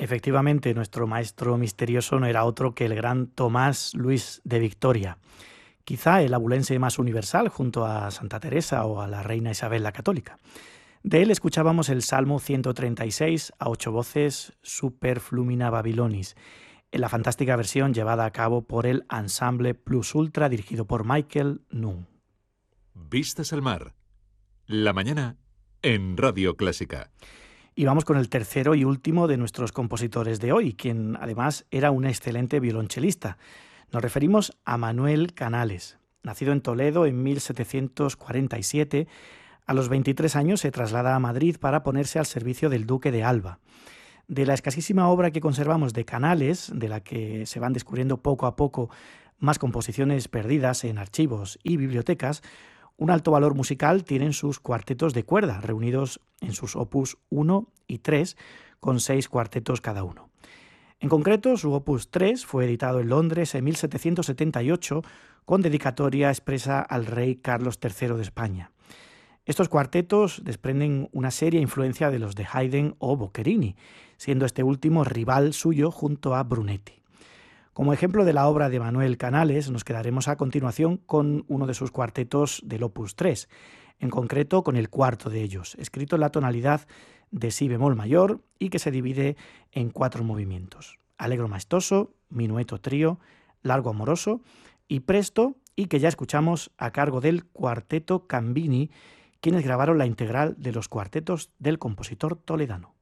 Efectivamente, nuestro maestro misterioso no era otro que el gran Tomás Luis de Victoria, quizá el abulense más universal junto a Santa Teresa o a la reina Isabel la Católica. De él escuchábamos el Salmo 136 a ocho voces Super Flumina Babylonis, en la fantástica versión llevada a cabo por el Ensemble Plus Ultra dirigido por Michael Nunn. Vistas al mar. La mañana en Radio Clásica. Y vamos con el tercero y último de nuestros compositores de hoy, quien además era un excelente violonchelista. Nos referimos a Manuel Canales. Nacido en Toledo en 1747, a los 23 años se traslada a Madrid para ponerse al servicio del duque de Alba. De la escasísima obra que conservamos de Canales, de la que se van descubriendo poco a poco más composiciones perdidas en archivos y bibliotecas, un alto valor musical tienen sus cuartetos de cuerda, reunidos en sus opus 1 y 3, con 6 cuartetos cada uno. En concreto, su opus 3 fue editado en Londres en 1778 con dedicatoria expresa al rey Carlos III de España. Estos cuartetos desprenden una seria influencia de los de Haydn o Boccherini, siendo este último rival suyo junto a Brunetti. Como ejemplo de la obra de Manuel Canales, nos quedaremos a continuación con uno de sus cuartetos del opus 3, en concreto con el cuarto de ellos, escrito en la tonalidad de si bemol mayor y que se divide en 4 movimientos: Allegro maestoso, Minueto trío, Largo amoroso y Presto, y que ya escuchamos a cargo del Cuarteto Cambini, quienes grabaron la integral de los cuartetos del compositor toledano.